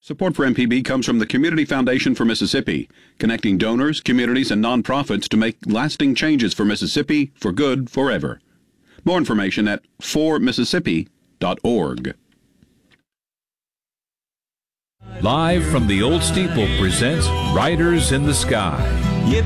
Support for MPB comes from the Community Foundation for Mississippi, connecting donors, communities, and nonprofits to make lasting changes for Mississippi for good forever. More information at formississippi.org. Live from the Old Steeple presents Riders in the Sky. Yip,